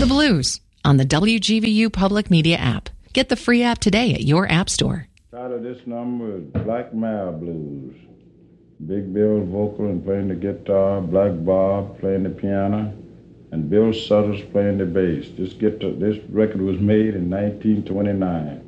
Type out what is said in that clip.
The Blues on the WGVU Public Media app. Get the free app today at your app store. Title of this number is Black Mare Blues. Big Bill vocal and playing the guitar, Black Bob playing the piano, and Bill Sutters playing the bass. This record was made in 1929.